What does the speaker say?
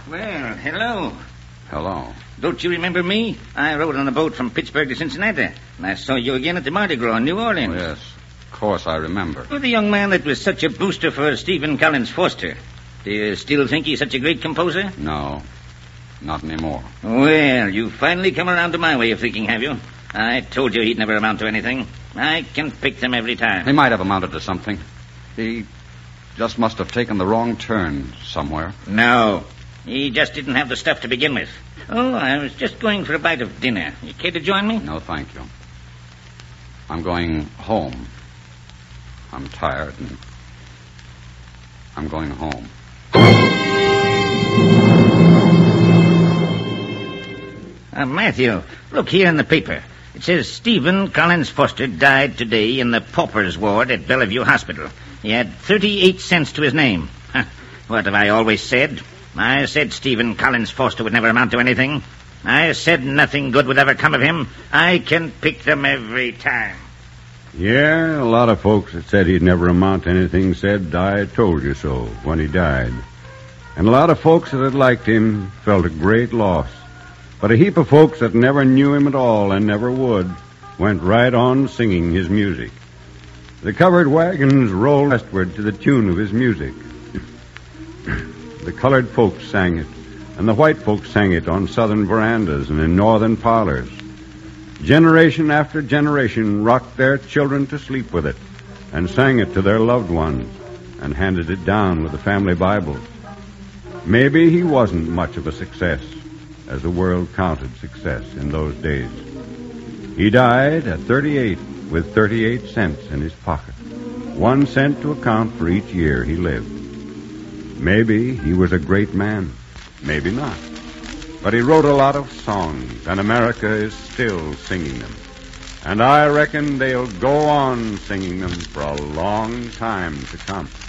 Well, hello. Hello. Don't you remember me? I rode on a boat from Pittsburgh to Cincinnati, and I saw you again at the Mardi Gras in New Orleans. Oh, yes, of course I remember. You're the young man that was such a booster for Stephen Collins Foster. Do you still think he's such a great composer? No, not anymore. Well, you finally come around to my way of thinking, have you? I told you he'd never amount to anything. I can pick them every time. He might have amounted to something. He just must have taken the wrong turn somewhere. No, he just didn't have the stuff to begin with. Oh, I was just going for a bite of dinner. You care to join me? No, thank you. I'm going home. I'm tired, and I'm going home. Matthew, look here in the paper. It says Stephen Collins Foster died today in the paupers ward at Bellevue Hospital. He had 38 cents to his name. What have I always said? I said Stephen Collins Foster would never amount to anything. I said nothing good would ever come of him. I can pick them every time. Yeah, a lot of folks that said he'd never amount to anything said, I told you so, when he died. And a lot of folks that had liked him felt a great loss. But a heap of folks that never knew him at all and never would went right on singing his music. The covered wagons rolled westward to the tune of his music. The colored folks sang it, and the white folks sang it on southern verandas and in northern parlors. Generation after generation rocked their children to sleep with it and sang it to their loved ones and handed it down with the family Bible. Maybe he wasn't much of a success, as the world counted success in those days. He died at 38 with 38 cents in his pocket, 1 cent to account for each year he lived. Maybe he was a great man, maybe not. But he wrote a lot of songs, and America is still singing them. And I reckon they'll go on singing them for a long time to come.